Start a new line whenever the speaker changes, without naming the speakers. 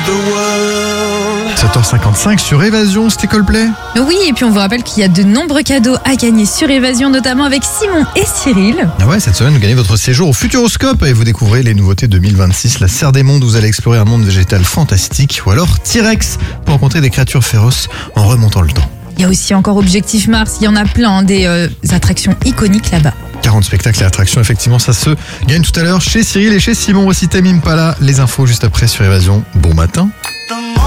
7h55 sur Évasion, c'était Coldplay.
Oui, et puis on vous rappelle qu'il y a de nombreux cadeaux à gagner sur Évasion, notamment avec Simon et Cyril.
Ah ouais, cette semaine, vous gagnez votre séjour au Futuroscope et vous découvrez les nouveautés 2026, la serre des mondes, vous allez explorer un monde végétal fantastique, ou alors T-Rex pour rencontrer des créatures féroces en remontant le temps.
Il y a aussi encore Objectif Mars, il y en a plein, des attractions iconiques là-bas.
40 spectacles et attractions, effectivement, ça se gagne tout à l'heure chez Cyril et chez Simon. Voici Tame Impala, les infos juste après sur Évasion. Bon matin.